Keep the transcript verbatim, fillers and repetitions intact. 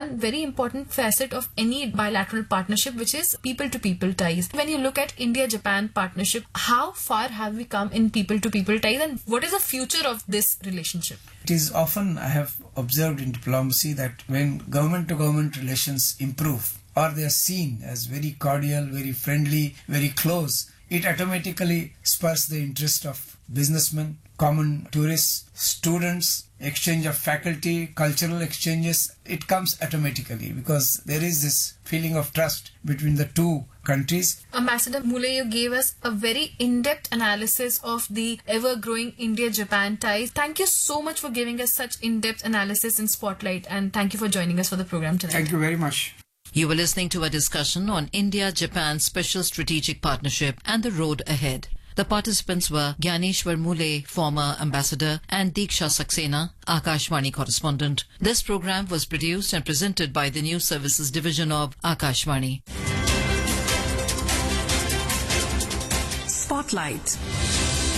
one very important facet of any bilateral partnership, which is people-to-people ties. When you look at India-Japan partnership, how far have we come in people-to-people ties, and what is the future of this relationship? It is often, I have observed in diplomacy, that when government-to-government relations improve, or they are seen as very cordial, very friendly, very close, it automatically spurs the interest of businessmen, common tourists, students, exchange of faculty, cultural exchanges. It comes automatically because there is this feeling of trust between the two countries. Ambassador Muley, you gave us a very in-depth analysis of the ever-growing India-Japan ties. Thank you so much for giving us such in-depth analysis in Spotlight, and thank you for joining us for the program tonight. Thank you very much. You were listening to a discussion on India-Japan Special Strategic Partnership and the road ahead. The participants were Gyaneshwar Muley, former ambassador, and Diksha Saxena, Akashvani correspondent. This program was produced and presented by the News Services Division of Akashvani. Spotlight.